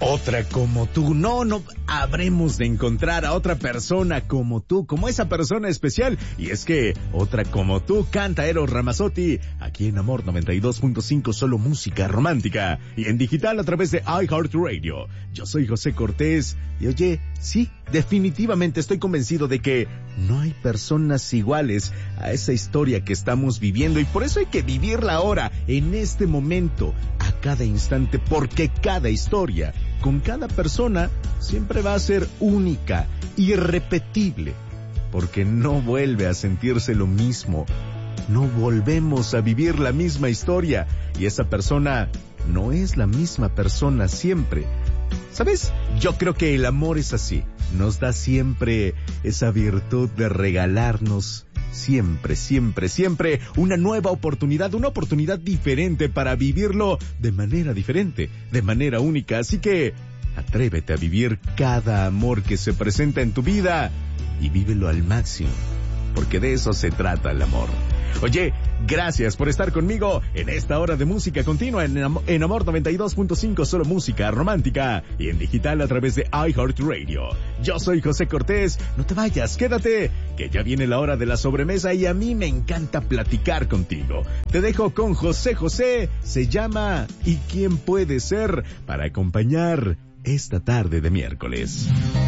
Otra como tú. No habremos de encontrar a otra persona como tú, como esa persona especial. Y es que otra como tú canta Eros Ramazzotti aquí en Amor 92.5, solo música romántica. Y en digital a través de iHeartRadio. Yo soy José Cortés. Y oye, sí, definitivamente estoy convencido de que no hay personas iguales a esa historia que estamos viviendo. Y por eso hay que vivirla ahora, en este momento, a cada instante, porque cada historia con cada persona siempre va a ser única, irrepetible, porque no vuelve a sentirse lo mismo, no volvemos a vivir la misma historia y esa persona no es la misma persona siempre. ¿Sabes? Yo creo que el amor es así, nos da siempre esa virtud de regalarnos siempre una nueva oportunidad, una oportunidad diferente para vivirlo de manera diferente, de manera única. Así que atrévete a vivir cada amor que se presenta en tu vida y vívelo al máximo, porque de eso se trata el amor. Oye, gracias por estar conmigo en esta hora de música continua en Amor 92.5, solo música romántica y en digital a través de iHeartRadio. Yo soy José Cortés, no te vayas, quédate, que ya viene la hora de la sobremesa y a mí me encanta platicar contigo. Te dejo con José José, se llama ¿Y quién puede ser? Para acompañar esta tarde de miércoles.